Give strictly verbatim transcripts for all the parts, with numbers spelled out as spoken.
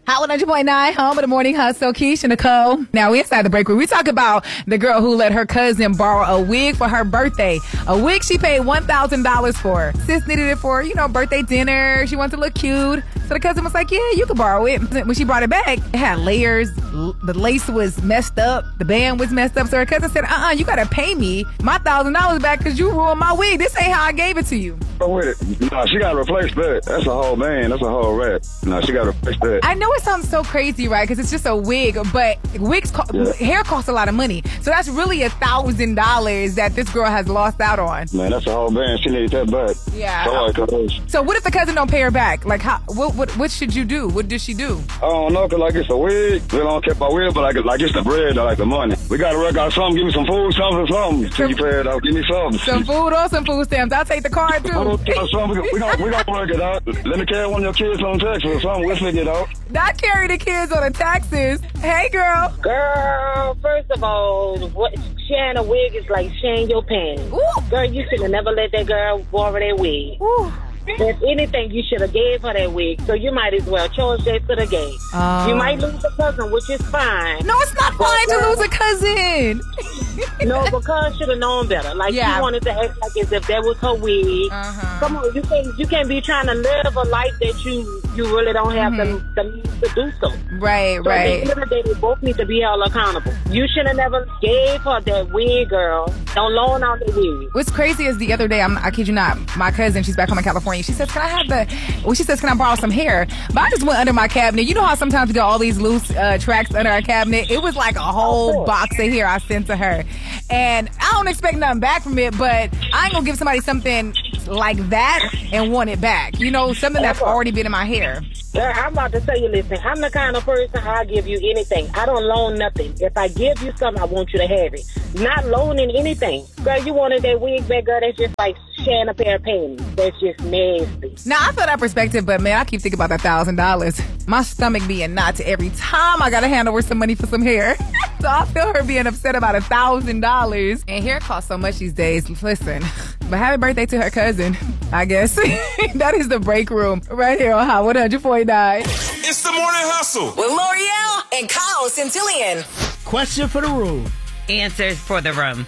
Hot one hundred point nine, home of the morning hustle. Keisha, Nicole. Now, we inside the break room. We talk about the girl who let her cousin borrow a wig for her birthday. A wig she paid one thousand dollars for. Sis needed it for, you know, birthday dinner. She wanted to look cute. So the cousin was like, yeah, you can borrow it. When she brought it back, it had layers. The lace was messed up. The band was messed up. So her cousin said, uh-uh, you got to pay me my one thousand dollars back because you ruined my wig. This ain't how I gave it to you. With it. No, she got to replace that. That's a whole man. That's a whole rat. No, she got to replace that. I know it sounds so crazy, right? Because it's just a wig, but wigs, co- yeah. hair costs a lot of money. So that's really a thousand dollars that this girl has lost out on. Man, that's a whole man. She needs that back. Yeah. So, so what if the cousin don't pay her back? Like, how? What? What? What should you do? What does she do? I don't know, cause like it's a wig. We don't care about wig, but like like it's the bread, or like the money. We gotta work out something. Give me some food, something, something. Till you pay it out. Give me something. Some food or some food stamps. I'll take the card too. We gonna, we gonna work it out. Let me carry one of your kids on taxes or something. We'll figure it out. Not carry the kids on the taxes. Hey, girl. Girl, first of all, what, sharing a wig is like sharing your pants. Ooh. Girl, you should have never let that girl borrow that wig. Ooh. If anything, you should have gave her that wig, so you might as well charge that to the game. Um, you might lose a cousin, which is fine. No, it's not fine to lose a cousin. No, because should have known better. Like, yeah. she wanted to act like as if that was her wig. Uh-huh. Come on, you can't you can't be trying to live a life that you you really don't have mm-hmm. the, the means to do so. Right, so right. At the end of the day, they both need to be held accountable. You should have never gave her that wig, girl. Don't loan out the wig. What's crazy is the other day, I'm, I kid you not, my cousin, she's back home in California. She says, can I have the, well, she says, can I borrow some hair? But I just went under my cabinet. You know how sometimes we got all these loose uh, tracks under our cabinet? It was like a whole box of hair I sent to her. And I don't expect nothing back from it, but I ain't gonna give somebody something like that and want it back. You know, something that's already been in my hair. Girl, I'm about to tell you, listen, I'm the kind of person, I'll give you anything. I don't loan nothing. If I give you something, I want you to have it. Not loaning anything. Girl, you wanted that wig back, girl, that's just like sharing a pair of panties. That's just nasty. Now, I feel that perspective, but man, I keep thinking about that one thousand dollars. My stomach being knots every time I gotta hand over some money for some hair. So I feel her being upset about one thousand dollars. And hair costs so much these days. Listen, but happy birthday to her cousin, I guess. That is the break room right here on Hot one hundred point nine. It's the Morning Hustle with L'Oreal and Kyle Centillion. Question for the room. Answers for the room.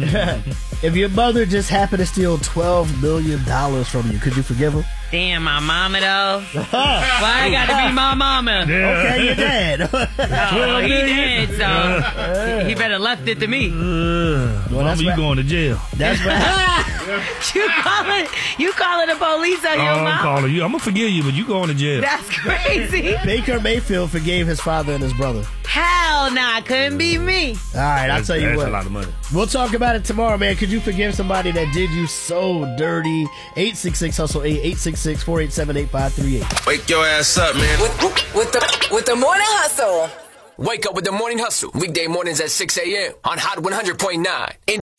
If your mother just happened to steal twelve million dollars from you, could you forgive her? Damn, my mama, though. Why I gotta be my mama? Yeah. Okay, you're dead. Oh, he dead, so he, he better left it to me. Uh, well, mama, you right. going to jail. That's right. you calling you calling the police on oh, your mom? I'm calling you. I'm going to forgive you, but you going to jail. That's crazy. Baker Mayfield forgave his father and his brother. Hell nah, couldn't be me. All right, I'll that's, tell you that's what. That's a lot of money. We'll talk about it tomorrow, man. Could you forgive somebody that did you so dirty? eight six six hustle eight, eight six six, four eight seven, eight five three eight. Wake your ass up, man. With, with, the, with the Morning Hustle. Wake up with the Morning Hustle. Weekday mornings at six a.m. on Hot one hundred point nine.